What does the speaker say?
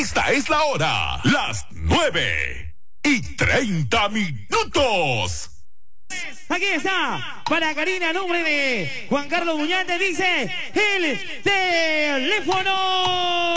Esta es la hora, las 9:30. Aquí está, para Karina, nombre de Juan Carlos Muñante, dice el teléfono.